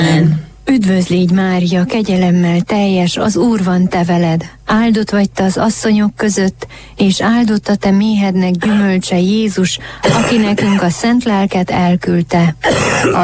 Üdvözl légy, Mária, kegyelemmel teljes, az Úr van te veled. Áldott vagy te az asszonyok között, és áldott a te méhednek gyümölcse, Jézus, aki nekünk a szent lelket elküldte.